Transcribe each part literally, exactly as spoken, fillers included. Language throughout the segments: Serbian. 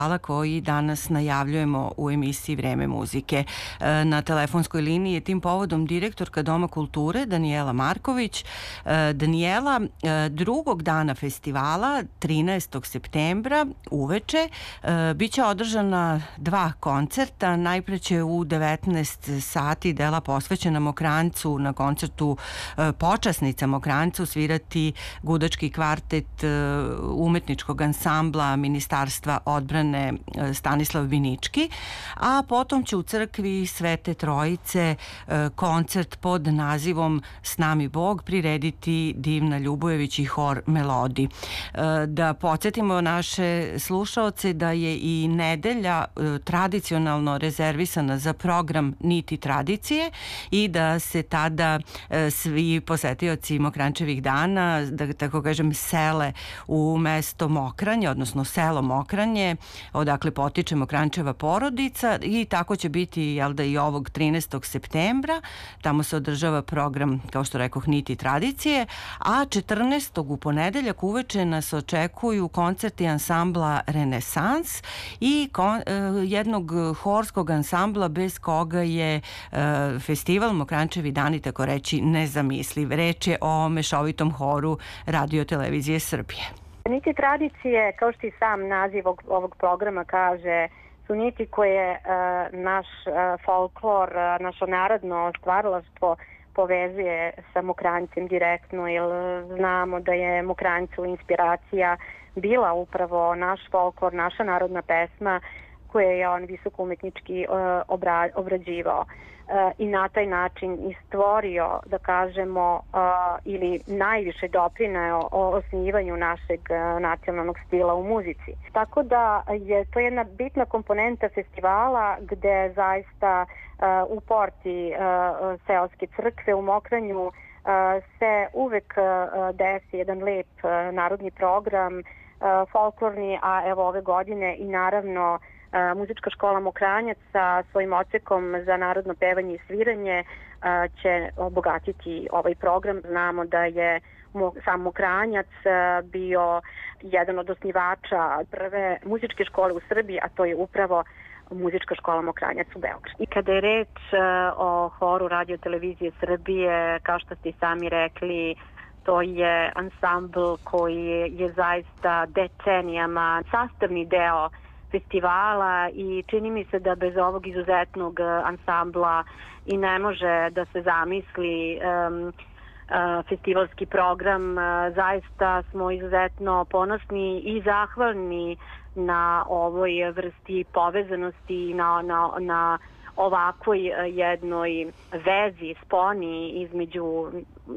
koji danas najavljujemo u emisiji Vreme muzike. Na telefonskoj liniji je tim povodom direktorka Doma kulture Danijela Marković. Danijela, drugog dana festivala, trinaestog septembra uveče, biće održana dva koncerta. Najpre će u devetnaest sati dela posvećena Mokranjcu, na koncertu Počasnica Mokranjcu svirati gudački kvartet umetničkog ansambla Ministarstva odbrane Stanislav Binički, a potom će u crkvi Svete Trojice koncert pod nazivom S nami Bog prirediti Divna Ljubojević i hor Melodi. Da podsjetimo naše slušaoce da je i nedelja tradicionalno rezervisana za program Niti tradicije i da se tada svi posetioci Mokranjčevih dana, da tako kažem, sele u mesto Mokranje, odnosno selo Mokranje, odakle potiče Mokranjčeva porodica, i tako će biti, jel da, i ovog trinaestog septembra. Tamo se održava program, kao što rekoh, Niti tradicije, a četrnaestog u ponedeljak uveče nas očekuju koncerti ansambla Renesans i kon, jednog horskog ansambla bez koga je festival Mokranjčevi dani, tako reći, nezamisliv. Reč je o mešovitom horu Radio televizije Srbije. Niti tradicije, kao što i sam naziv ovog, ovog programa kaže, su niti koje uh, naš uh, folklor, uh, naše narodno stvaralaštvo povezuje sa Mokranjcem direktno, jer znamo da je Mokranjcu inspiracija bila upravo naš folklor, naša narodna pesma koje je on visoko umetnički uh, obra, obrađivao. Uh, i na taj način i stvorio, da kažemo, uh, ili najviše doprineo o osnivanju našeg uh, nacionalnog stila u muzici. Tako da je to jedna bitna komponenta festivala gde zaista uh, u porti uh, seoske crkve u Mokranju uh, se uvek uh, desi jedan lep uh, narodni program, uh, folklorni, a evo ove godine i naravno Uh, muzička škola Mokranjac sa svojim odsekom za narodno pevanje i sviranje uh, će obogatiti ovaj program. Znamo da je mo, sam Mokranjac uh, bio jedan od osnivača prve muzičke škole u Srbiji, a to je upravo muzička škola Mokranjac u Beogradu. I kada je reč uh, o horu Radio televizije Srbije, kao što ste i sami rekli, to je ansambl koji je, je zaista decenijama sastavni deo festivala i čini mi se da bez ovog izuzetnog ansambla i ne može da se zamisli um, uh, festivalski program. Uh, zaista smo izuzetno ponosni i zahvalni na ovoj vrsti povezanosti i na, na, na ovakvoj jednoj vezi, sponi između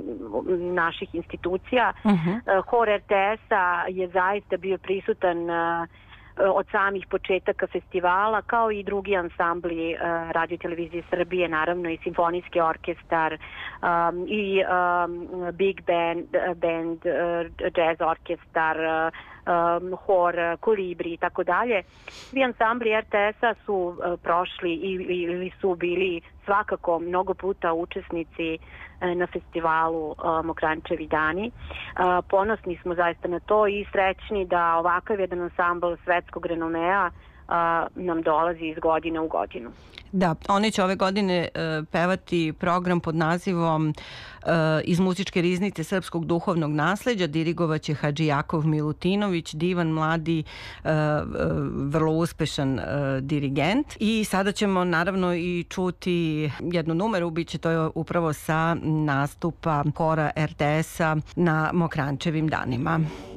naših institucija. Uh-huh. Uh, Hor er te es-a je zaista bio prisutan uh, od samih početaka festivala, kao i drugi ansambli uh, Radio televizije Srbije, naravno i simfonijski orkestar um, i um, big band, band uh, jazz orkestar, uh, um, hor, kolibri i tako dalje. Svi ansambli er te es-a su uh, prošli ili su bili svakako mnogo puta učesnici uh, na festivalu uh, Mokranjčevi dani. Uh, ponosni smo zaista na to i srećni da ovakav jedan ansambl svetskog renomea uh, nam dolazi iz godine u godinu. Da, oni će ove godine uh, pevati program pod nazivom uh, Iz muzičke riznice srpskog duhovnog nasleđa. Dirigovaće Hadži Jakov Milutinović, divan, mladi, uh, vrlo uspešan uh, dirigent. I sada ćemo naravno i čuti jednu numeru, biće to upravo sa nastupa hora er te es-a na Mokranjčevim danima.